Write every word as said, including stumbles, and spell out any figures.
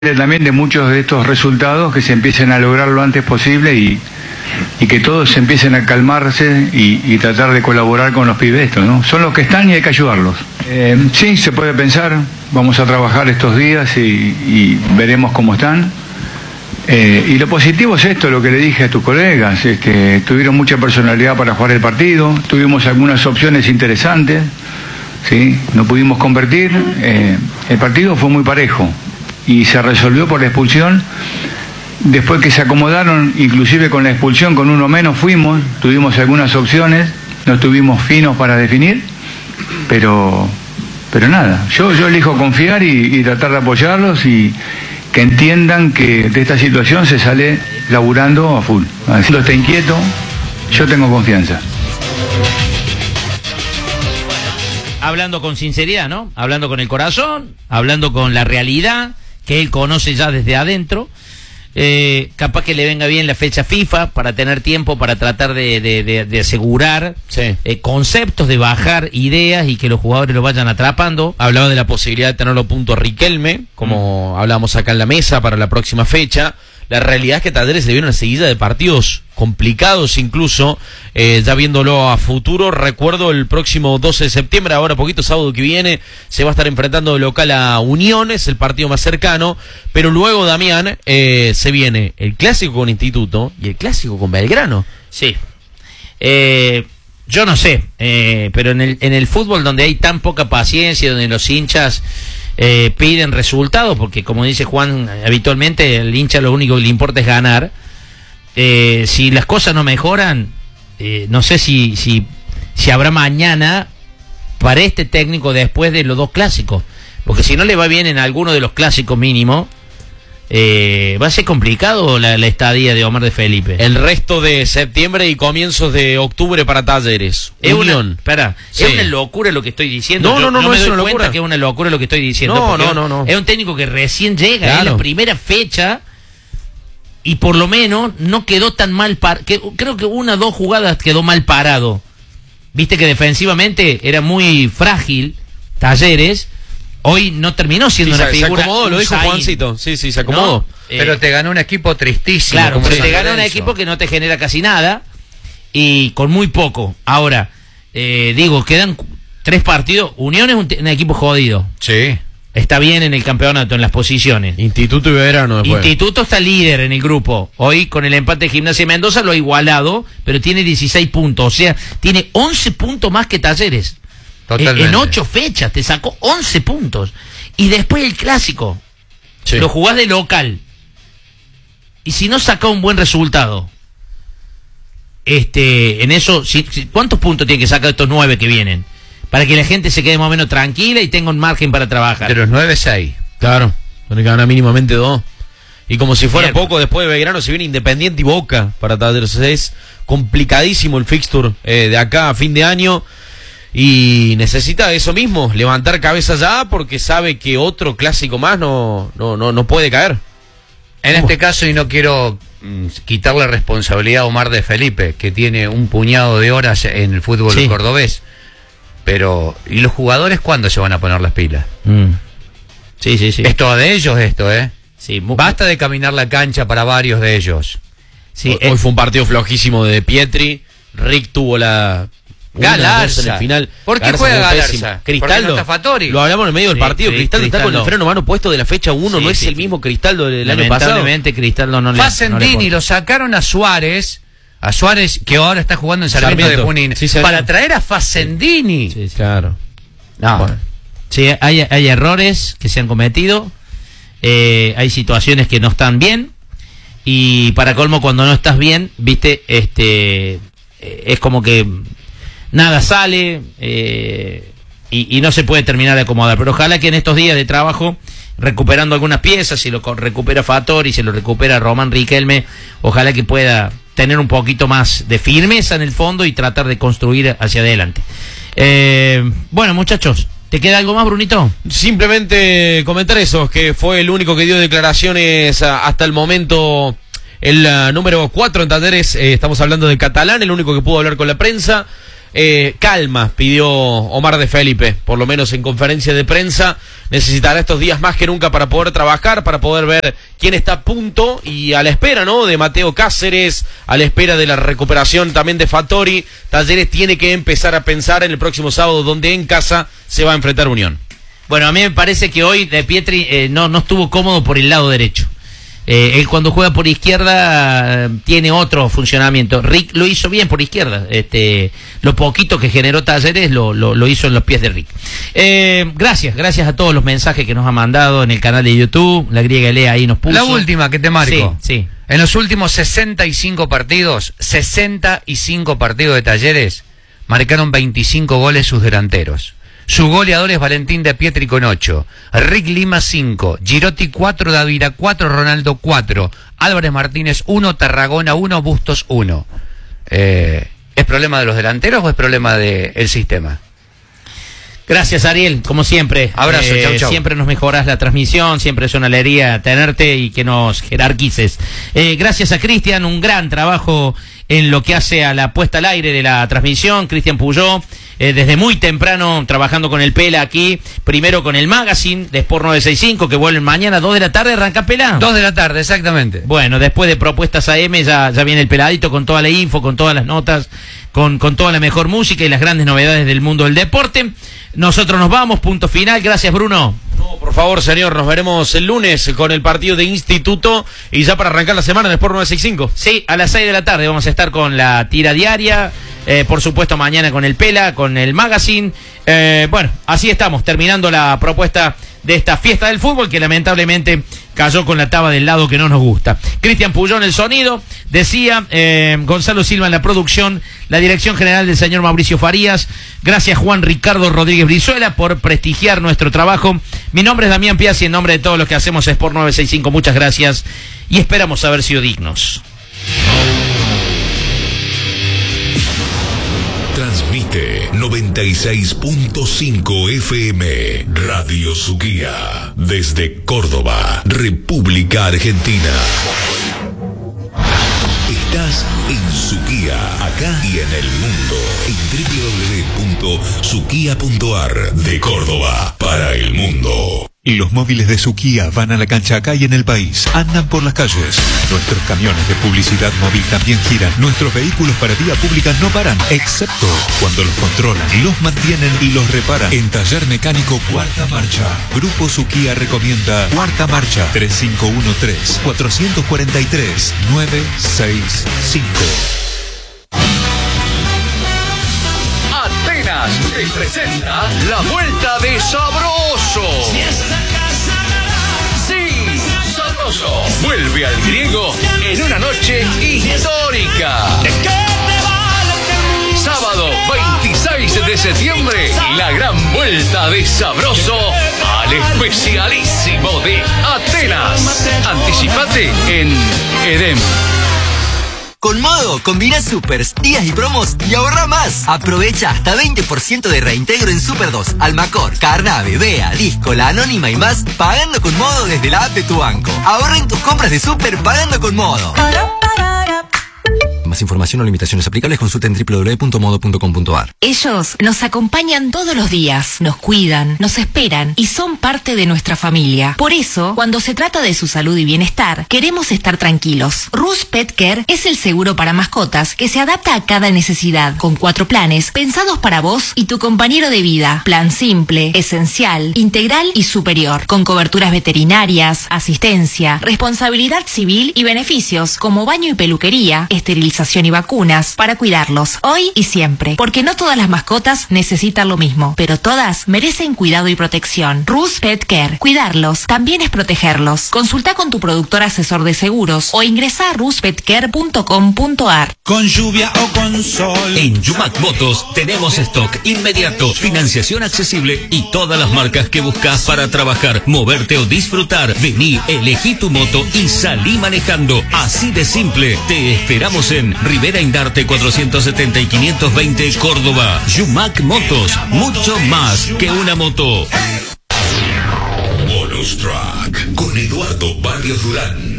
También de muchos de estos resultados que se empiecen a lograr lo antes posible y, y que todos empiecen a calmarse y, y tratar de colaborar con los pibes estos, ¿no? Son los que están y hay que ayudarlos. Eh, sí, se puede pensar, vamos a trabajar estos días y, y veremos cómo están. Eh, y lo positivo es esto, lo que le dije a tus colegas, este, tuvieron mucha personalidad para jugar el partido, tuvimos algunas opciones interesantes, ¿sí? No pudimos convertir, eh, el partido fue muy parejo y se resolvió por la expulsión. Después que se acomodaron, inclusive con la expulsión, con uno menos fuimos, tuvimos algunas opciones, no estuvimos finos para definir, pero pero nada, yo, yo elijo confiar y, y tratar de apoyarlos y que entiendan que de esta situación se sale laburando a full. Así está inquieto, yo tengo confianza. Hablando con sinceridad, ¿no? Hablando con el corazón, hablando con la realidad que él conoce ya desde adentro. Eh, capaz que le venga bien la fecha FIFA para tener tiempo para tratar de, de, de, de asegurar sí. eh, conceptos, de bajar ideas y que los jugadores lo vayan atrapando. Hablaba de la posibilidad de tenerlo punto Riquelme, como mm. hablábamos acá en la mesa para la próxima fecha. La realidad es que Talleres le viene una seguida de partidos complicados, incluso eh, ya viéndolo a futuro. Recuerdo el próximo doce de septiembre, ahora poquito, sábado que viene, se va a estar enfrentando de local a Unión, es el partido más cercano, pero luego, Damián, eh, se viene el clásico con Instituto y el clásico con Belgrano. Sí, eh, yo no sé, eh, pero en el, en el fútbol donde hay tan poca paciencia, donde los hinchas Eh, piden resultados, porque como dice Juan, habitualmente el hincha lo único que le importa es ganar. Eh, si las cosas no mejoran, eh, no sé si, si, si habrá mañana para este técnico después de los dos clásicos, porque si no le va bien en alguno de los clásicos mínimo, eh, va a ser complicado la, la estadía de Omar de Felipe. El resto de septiembre y comienzos de octubre para Talleres. Es Unión. una, espera, sí. es una locura lo que estoy diciendo. No, Yo, no, no, no, no me es doy una cuenta locura. que es una locura lo que estoy diciendo. No, no, es, no, no. Es un técnico que recién llega, claro. es la primera fecha y por lo menos no quedó tan mal par que, creo que una o dos jugadas quedó mal parado. Viste que defensivamente era muy frágil Talleres. Hoy no terminó siendo sí, una se, figura. Se acomodó, lo dijo Zayn. Juancito. Sí, sí, se acomodó. ¿No? Pero eh, te ganó un equipo tristísimo. Claro, como pero te ganó un Lorenzo. equipo que no te genera casi nada y con muy poco. Ahora, eh, digo, quedan tres partidos. Unión es un, un equipo jodido. Sí. Está bien en el campeonato, en las posiciones. Instituto y Belgrano después. Instituto está líder en el grupo. Hoy con el empate de Gimnasia de Mendoza lo ha igualado, pero tiene dieciséis puntos. O sea, tiene once puntos más que Talleres. Totalmente. En, en ocho fechas te sacó once puntos. Y después el clásico. Sí. Lo jugás de local. Y si no saca un buen resultado, este, en eso, si, si, ¿cuántos puntos tiene que sacar estos nueve que vienen? Para que la gente se quede más o menos tranquila y tenga un margen para trabajar. De los nueve, seis. Claro, tiene que ganar mínimamente dos. Y como si fuera Cierto. poco, después de Belgrano se viene Independiente y Boca para Talleres. Es complicadísimo el fixture eh, de acá a fin de año. Y necesita eso mismo, levantar cabeza ya, porque sabe que otro clásico más no, no, no, no puede caer. En este caso, y no quiero mm, quitarle responsabilidad a Omar de Felipe, que tiene un puñado de horas en el fútbol sí. cordobés, pero ¿y los jugadores cuándo se van a poner las pilas? Mm. Sí, sí, sí. Es todo de ellos esto, ¿eh? Sí, mu- Basta de caminar la cancha para varios de ellos. sí, Hoy, eh, hoy fue un partido flojísimo de Pietri. Rick tuvo la... Galarza. En el final. ¿Por qué Galarza juega fue Galarza? pésimo. ¿Por Cristaldo. qué no está Fattori? Lo hablamos en el medio del Sí, partido. sí, Cristaldo está con el Cristaldo. freno mano puesto de la fecha uno. Sí, no es sí, el sí. mismo Cristaldo del año pasado. lamentablemente Cristaldo no le Facendini no le lo sacaron a Suárez, a Suárez que ahora está jugando en Sarmiento, Sarmiento. de Junín, Sí, sí, para sí. traer a Facendini. Sí, sí. Claro. No. Bueno. Sí, hay, hay errores que se han cometido, eh, hay situaciones que no están bien, y para colmo cuando no estás bien, viste, este, eh, es como que nada sale eh, y, y no se puede terminar de acomodar. Pero ojalá que en estos días de trabajo, recuperando algunas piezas, si lo co- recupera Fattori, si lo recupera Román Riquelme, ojalá que pueda tener un poquito más de firmeza en el fondo y tratar de construir hacia adelante. Eh, bueno, muchachos, ¿te queda algo más, Brunito? Simplemente comentar eso, que fue el único que dio declaraciones a, hasta el momento, el uh, número cuatro en Talleres. Eh, estamos hablando de Catalán, el único que pudo hablar con la prensa. Eh, calma, pidió Omar de Felipe, por lo menos en conferencia de prensa. Necesitará estos días más que nunca para poder trabajar, para poder ver quién está a punto y a la espera, ¿no? De Mateo Cáceres, a la espera de la recuperación también de Fattori. Talleres tiene que empezar a pensar en el próximo sábado, donde en casa se va a enfrentar Unión. Bueno, a mí me parece que hoy De Pietri eh, no, no estuvo cómodo por el lado derecho. Eh, él cuando juega por izquierda eh, tiene otro funcionamiento. Rick lo hizo bien por izquierda. Este, lo poquito que generó Talleres lo, lo, lo hizo en los pies de Rick. Eh, gracias, gracias a todos los mensajes que nos ha mandado en el canal de YouTube. La griega Lea ahí nos puso. La última que te marco. Sí, sí. En los últimos sesenta y cinco partidos, sesenta y cinco partidos de Talleres, marcaron veinticinco goles sus delanteros. Su goleador es Valentín De Pietri con ocho, Rick Lima cinco, Girotti cuatro, Dávila cuatro, Ronaldo cuatro, Álvarez Martínez uno, Tarragona uno, Bustos uno. Eh, ¿Es problema de los delanteros o es problema del sistema? Gracias, Ariel, como siempre. Abrazo, eh, chau, chau. Siempre nos mejoras la transmisión, siempre es una alegría tenerte y que nos jerarquices. Eh, gracias a Cristian, un gran trabajo en lo que hace a la puesta al aire de la transmisión. Cristian Puyó, eh, desde muy temprano trabajando con el Pela aquí, primero con el Magazine de Sport novecientos sesenta y cinco, que vuelven mañana, dos de la tarde, arranca Pela. Dos de la tarde, exactamente. Bueno, después de Propuestas A M ya, ya viene el Peladito con toda la info, con todas las notas, con, con toda la mejor música y las grandes novedades del mundo del deporte. Nosotros nos vamos, punto final. Gracias, Bruno. No, por favor, señor, nos veremos el lunes con el partido de Instituto y ya para arrancar la semana en Sport novecientos sesenta y cinco. Sí, a las seis de la tarde vamos a estar con la tira diaria, eh, por supuesto mañana con el Pela, con el Magazine. Eh, bueno, así estamos, terminando la propuesta de esta fiesta del fútbol que lamentablemente cayó con la taba del lado que no nos gusta. Cristian Puyó en el sonido, decía eh, Gonzalo Silva en la producción, la dirección general del señor Mauricio Farías. Gracias Juan Ricardo Rodríguez Brizuela por prestigiar nuestro trabajo. Mi nombre es Damián Piazzi, en nombre de todos los que hacemos Sport novecientos sesenta y cinco, muchas gracias y esperamos haber sido dignos. Transmite noventa y seis punto cinco F M Radio Suquía desde Córdoba, República Argentina. Estás en Suquía, acá y en el mundo, en doble u doble u doble u punto suquía punto a r de Córdoba para el mundo. Los móviles de Suquía van a la cancha acá y en el país. Andan por las calles. Nuestros camiones de publicidad móvil también giran. Nuestros vehículos para vía pública no paran, excepto cuando los controlan, los mantienen y los reparan. En Taller Mecánico Cuarta Marcha, Grupo Suquía recomienda Cuarta Marcha tres cinco uno tres, cuatro cuatro tres, nueve seis cinco. Atenas te presenta la vuelta de Sabroso. Sí, Sabroso vuelve al griego en una noche histórica. Sábado veintiséis de septiembre, la gran vuelta de Sabroso al especialísimo de Atenas. Anticipate en Edem. Con Modo, combina supers, días y promos y ahorra más. Aprovecha hasta veinte por ciento de reintegro en Super dos, Almacor, Carnave, Bea, Disco, La Anónima y más, pagando con Modo desde la app de tu banco. Ahorra en tus compras de Super pagando con Modo. Más información o limitaciones aplicables consulta en doble u doble u doble u punto modo punto com punto a r. Ellos nos acompañan todos los días, nos cuidan, nos esperan y son parte de nuestra familia. Por eso, cuando se trata de su salud y bienestar, queremos estar tranquilos. Rus Pet Care es el seguro para mascotas que se adapta a cada necesidad, con cuatro planes pensados para vos y tu compañero de vida. Plan simple, esencial, integral y superior, con coberturas veterinarias, asistencia, responsabilidad civil y beneficios como baño y peluquería, esterilización y vacunas para cuidarlos hoy y siempre, porque no todas las mascotas necesitan lo mismo, pero todas merecen cuidado y protección. Rus Pet Care, cuidarlos también es protegerlos. Consulta con tu productor asesor de seguros o ingresa a rus pet care punto com punto a r. Con lluvia o con sol. En Yumac Motos tenemos stock inmediato, financiación accesible y todas las marcas que buscas para trabajar, moverte o disfrutar. Vení, elegí tu moto y salí manejando. Así de simple. Te esperamos en Rivera Indarte cuatrocientos setenta y quinientos veinte Córdoba. Yumac Motos, mucho más que una moto. Bonus Track con Eduardo Barrios Durán.